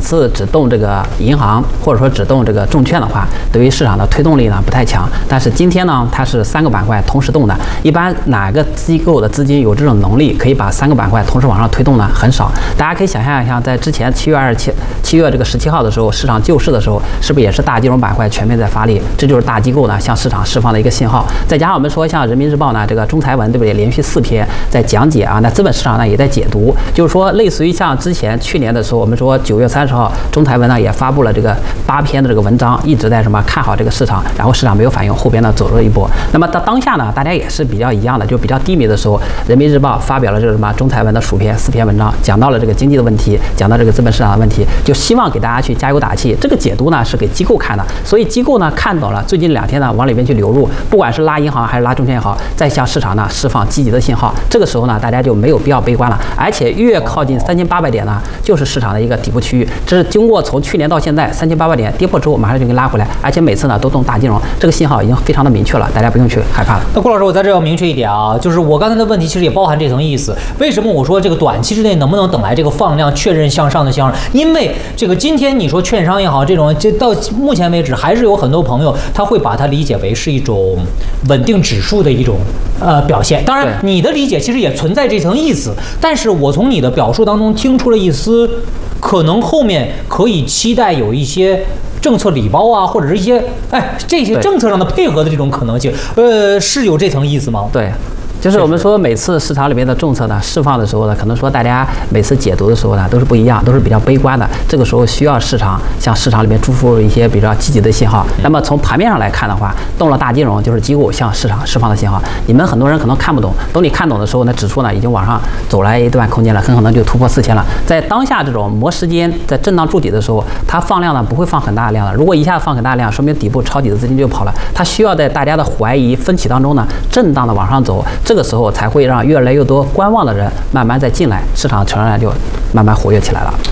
次只动这个银行，或者说只动这个证券的话，对于市场的推动力呢不太强。但是今天呢，它是3个板块同时动的。一般哪个机构的资金有这种能力，可以把3个板块同时往上推动呢？很少。大家可以想象一下，在之前7月这个17号的时候，市场救市的时候，是不是也是大金融板块全面在发力？这就是大机构呢向市场释放的一个信号。再加上我们说，像人民日报呢，这个中财文对不对？连续4篇在讲解啊，那资本市场呢也在解读，就是说类似于像之前去年的时候，我们说9月30号，中财文呢也发布了这个8篇的这个文章，一直在什么看好这个市场，然后市场没有反应，后边呢走了一波。那么到当下呢，大家也是比较一样的，就比较低迷的时候，人民日报发表了这个什么中财文的4篇文章，讲到了这个经济的问题，讲到这个资本市场的问题，就希望给大家去加油打气。这个解读呢是给机构看的，所以机构呢看懂了，最近2天呢往里边去流入，不管是拉银行还是拉证券也好，再向市场呢释放积极的信号。这个时候呢，大家就没有必要悲观了，而且越靠近3800点呢，就是市场的一个底部区域。这是经过从去年到现在3800点跌破之后，马上就给拉回来，而且每次呢都动大金融，这个信号已经非常的明确了，大家不用去害怕了。 那郭老师，我在这要明确一点啊，就是我刚才的问题其实也包含这层意思。为什么我说这个短期之内能不能等来这个放量确认向上的信号？因为这个今天你说券商也好，这种到目前为止还是有很多朋友他会把它理解为是一种稳定指数的一种表现。当然，你的理解其实也存在这层意思，但是我从你的表述当中听出了一丝，可能后面可以期待有一些政策礼包啊，或者是一些这些政策上的配合的这种可能性，是有这层意思吗？ 对。就是我们说每次市场里面的政策呢释放的时候呢，可能说大家每次解读的时候呢都是不一样，都是比较悲观的。这个时候需要市场向市场里面注入一些比较积极的信号。那么从盘面上来看的话，动了大金融就是机构向市场释放的信号。你们很多人可能看不懂，等你看懂的时候呢，指数呢已经往上走来一段空间了，很可能就突破4000了。在当下这种磨时间在震荡筑底的时候，它放量呢不会放很大的量的。如果一下子放很大量，说明底部抄底的资金就跑了。它需要在大家的怀疑分歧当中呢，震荡的往上走。这个时候才会让越来越多观望的人慢慢再进来，市场成交量就慢慢活跃起来了。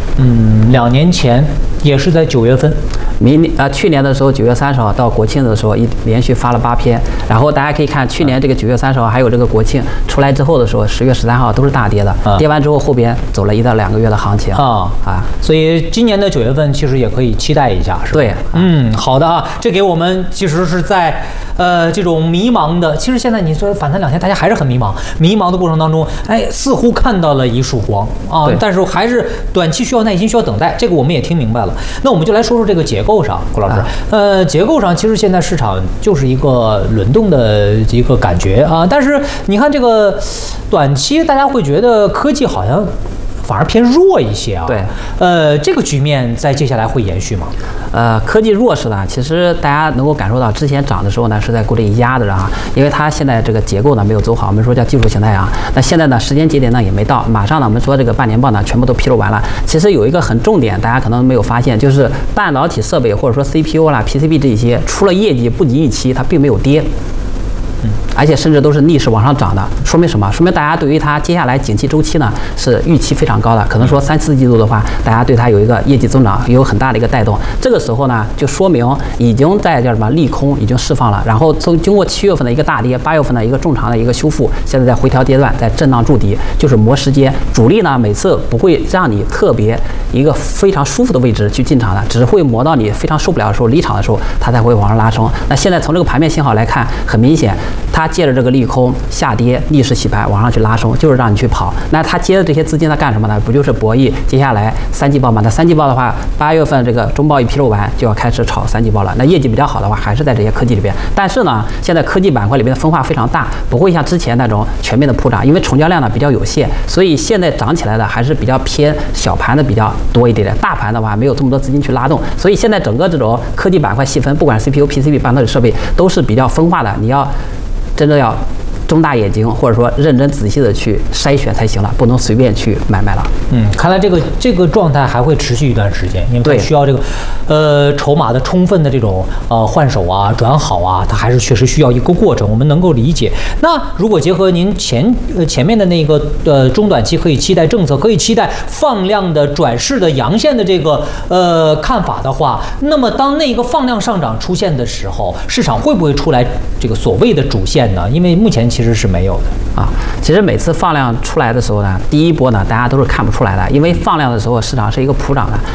2年前也是在9月份， 去年的时候9月30号到国庆的时候连续发了8篇，然后大家可以看去年这个9月30号还有这个国庆出来之后的时候，10月13号都是大跌的，跌完之后后边走了1到2个月的行情所以今年的9月份其实也可以期待一下，是吧？ 对， 好的啊，这给我们其实是在这种迷茫的，其实现在你说反弹2天，大家还是很迷茫的过程当中，似乎看到了一束光啊，但是还是短期需要耐心，需要等待，这个我们也听明白了。那我们就来说说这个结构上，郭老师，结构上其实现在市场就是一个轮动的一个感觉啊，但是你看这个短期大家会觉得科技好像反而偏弱一些啊。 对， 这个局面在接下来会延续吗？ 科技弱势呢，其实大家能够感受到，之前涨的时候呢是在谷底压着啊，因为它现在这个结构呢没有走好，我们说叫技术形态啊。那现在呢时间节点呢也没到，马上呢我们说这个半年报呢全部都披露完了。其实有一个很重点，大家可能没有发现，就是半导体设备或者说 CPU 啦、PCB 这些出了业绩不及预期，它并没有跌。而且甚至都是逆势往上涨的，说明什么？说明大家对于它接下来景气周期呢是预期非常高的，可能说3、4季度的话，大家对它有一个业绩增长有很大的一个带动。这个时候呢，就说明已经在叫什么利空已经释放了，然后经过7月份的一个大跌，8月份的一个正常的一个修复，现在在回调阶段，在震荡筑底，就是磨时间。主力呢每次不会让你特别一个非常舒服的位置去进场的，只会磨到你非常受不了的时候离场的时候，它才会往上拉升。那现在从这个盘面信号来看，很明显，它借着这个利空下跌逆势洗牌往上去拉升，就是让你去跑。那它接的这些资金它干什么呢？不就是博弈接下来3季报嘛？那3季报的话，8月份这个中报一披露完，就要开始炒3季报了。那业绩比较好的话，还是在这些科技里边。但是呢，现在科技板块里边的分化非常大，不会像之前那种全面的普涨，因为成交量呢比较有限，所以现在涨起来的还是比较偏小盘的比较多一点点。大盘的话没有这么多资金去拉动，所以现在整个这种科技板块细分，不管 CPU、PCB、半导体设备都是比较分化的。你要真的要睁大眼睛，或者说认真仔细的去筛选才行了，不能随便去买卖了。 看来这个状态还会持续一段时间，因为它需要这个筹码的充分的这种换手啊、转好啊，它还是确实需要一个过程，我们能够理解。那如果结合您前面的那个中短期可以期待政策，可以期待放量的转势的阳线的这个看法的话，那么当那个放量上涨出现的时候，市场会不会出来这个所谓的主线呢？因为目前其实是没有的啊。其实每次放量出来的时候呢，第一波呢大家都是看不出来的，因为放量的时候市场是一个普涨的，